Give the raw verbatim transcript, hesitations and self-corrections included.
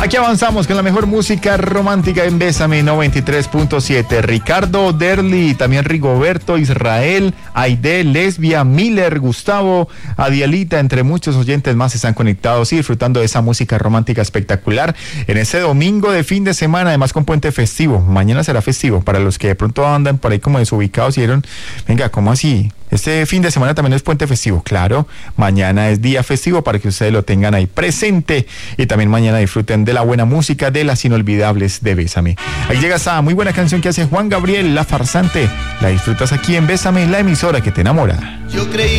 Aquí avanzamos con la mejor música romántica en Bésame noventa y tres punto siete. Ricardo, Derly, también Rigoberto, Israel, Aide, Lesbia, Miller, Gustavo, Adielita, entre muchos oyentes más están conectados y disfrutando de esa música romántica espectacular en ese domingo de fin de semana, además con puente festivo. Mañana será festivo para los que de pronto andan por ahí como desubicados y dijeron, venga, ¿cómo así? Este fin de semana también es puente festivo. Claro, mañana es día festivo para que ustedes lo tengan ahí presente y también mañana disfruten de la buena música, de las inolvidables de Bésame. Ahí llega esa muy buena canción que hace Juan Gabriel, La Farsante. La disfrutas aquí en Bésame, la emisora que te enamora. Yo creí